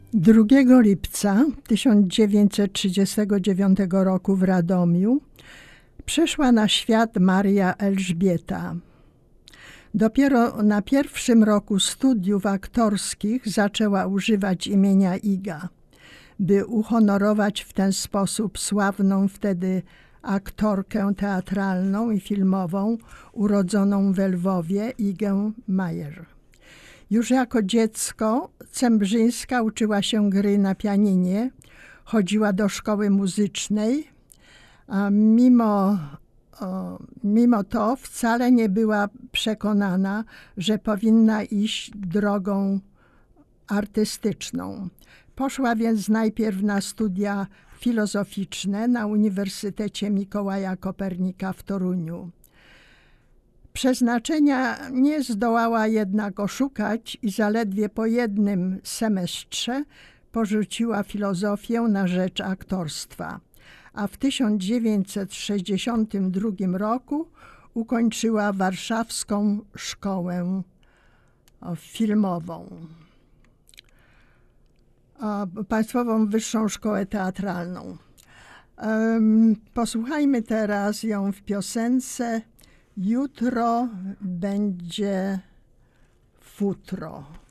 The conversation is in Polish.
2 lipca 1939 roku w Radomiu przyszła na świat Maria Elżbieta. Dopiero na pierwszym roku studiów aktorskich zaczęła używać imienia Iga, by uhonorować w ten sposób sławną wtedy aktorkę teatralną i filmową urodzoną w Lwowie Igę Majer. Już jako dziecko Cembrzyńska uczyła się gry na pianinie, chodziła do szkoły muzycznej, a mimo to wcale nie była przekonana, że powinna iść drogą artystyczną. Poszła więc najpierw na studia filozoficzne na Uniwersytecie Mikołaja Kopernika w Toruniu. Przeznaczenia nie zdołała jednak oszukać i zaledwie po jednym semestrze porzuciła filozofię na rzecz aktorstwa, a w 1962 roku ukończyła Warszawską Szkołę Filmową, Państwową Wyższą Szkołę Teatralną. Posłuchajmy teraz ją w piosence Jutro będzie futro.